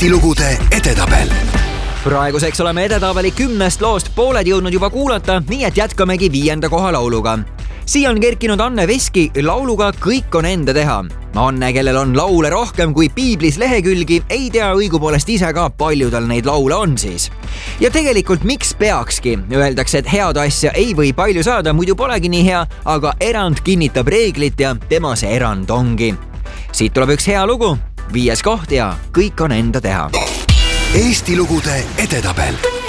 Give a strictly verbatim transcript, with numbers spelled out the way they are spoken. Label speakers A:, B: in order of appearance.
A: Eesti lugude edetabel.
B: Praeguseks oleme edetabeli kümnest loost pooled jõudnud juba kuulata, nii et jätkamegi viienda koha lauluga. Siia on kerkinud Anne Veski lauluga Kõik on enda teha. Anne, kellel on laule rohkem kui piiblis lehekülgi, ei tea õigupoolest ise ka, palju tal neid laule on siis. Ja tegelikult miks peakski? Öeldakse, et head asja ei või palju saada, muidu polegi nii hea, aga erand kinnitab reeglit ja tema see erand ongi. Siit tuleb üks hea lugu, viies koht ja Kõik on enda teha.
A: Eesti lugude edetabel.